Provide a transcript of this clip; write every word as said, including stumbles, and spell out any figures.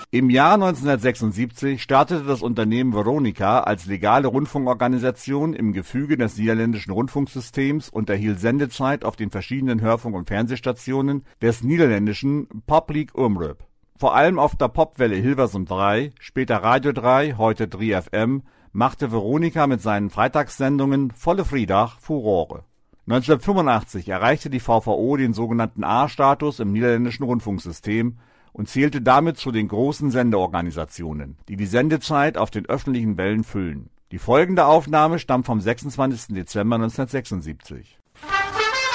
Im Jahr neunzehnhundertsechsundsiebzig startete das Unternehmen Veronica als legale Rundfunkorganisation im Gefüge des niederländischen Rundfunksystems und erhielt Sendezeit auf den verschiedenen Hörfunk- und Fernsehstationen des niederländischen Public Omroep. Vor allem auf der Popwelle Hilversum drei, später Radio drei, heute drie F M, machte Veronica mit seinen Freitagssendungen Volle Vrijdag Furore. neunzehnhundertfünfundachtzig erreichte die V V O den sogenannten A-Status im niederländischen Rundfunksystem und zählte damit zu den großen Sendeorganisationen, die die Sendezeit auf den öffentlichen Wellen füllen. Die folgende Aufnahme stammt vom sechsundzwanzigsten Dezember neunzehnhundertsechsundsiebzig.